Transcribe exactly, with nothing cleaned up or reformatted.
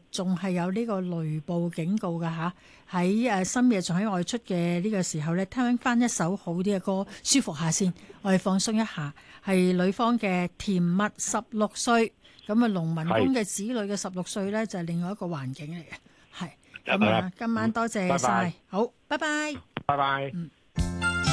仲係有呢個雷暴警告㗎吓，喺誒深夜仲喺外出嘅呢個時候咧，聽翻一首好啲嘅歌，舒服下先，我哋放鬆一下。係呂方嘅甜蜜十六歲，咁啊農民工嘅子女嘅十六歲咧，就係另外一個環境嚟嘅。係咁啊，今晚多謝晒，好，拜拜， 拜拜。 嗯。